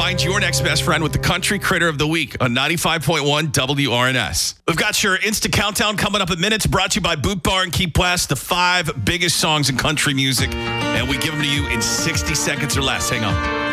find your next best friend with the Country Critter of the Week on 95.1 WRNS. We've got your Insta Countdown coming up in minutes, brought to you by Boot Bar and Keep Blast, the 5 biggest songs in country music. And we give them to you in 60 seconds or less. Hang on.